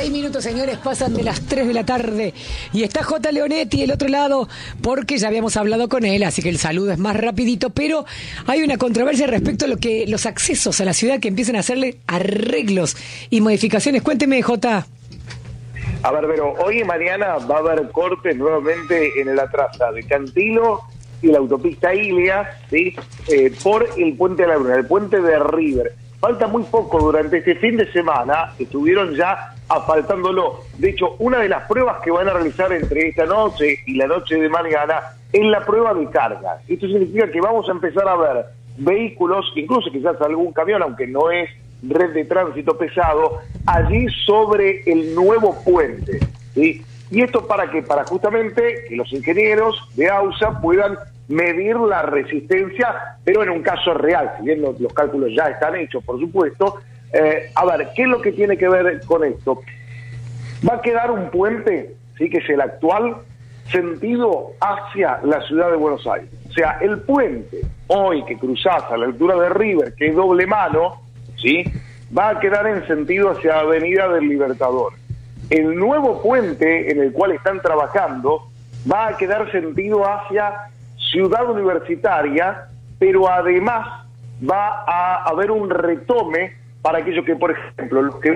6 minutos, señores, pasan de las 3 de la tarde y está J. Leonetti del otro lado porque ya habíamos hablado con él, así que el saludo es más rapidito, pero hay una controversia respecto a lo que los accesos a la ciudad que empiezan a hacerle arreglos y modificaciones. Cuénteme, J. A ver, pero hoy y mañana va a haber cortes nuevamente en la traza de Cantilo y la autopista Ilias, ¿sí? Por el puente de la Luna, el puente de River. Falta muy poco durante este fin de semana, estuvieron ya asfaltándolo. De hecho, una de las pruebas que van a realizar entre esta noche y la noche de mañana es la prueba de carga. Esto significa que vamos a empezar a ver vehículos, incluso quizás algún camión, aunque no es red de tránsito pesado, allí sobre el nuevo puente, ¿sí? ¿Y esto para qué? Para justamente que los ingenieros de AUSA puedan medir la resistencia, pero en un caso real, si bien los cálculos ya están hechos, por supuesto. A ver, ¿qué es lo que tiene que ver con esto? Va a quedar un puente, sí, que es el actual, sentido hacia la ciudad de Buenos Aires. O sea, el puente hoy que cruzás a la altura de River, que es doble mano, ¿sí?, va a quedar en sentido hacia Avenida del Libertador. El nuevo puente en el cual están trabajando va a quedar sentido hacia Ciudad Universitaria, pero además va a haber un retome para aquellos que, por ejemplo, los que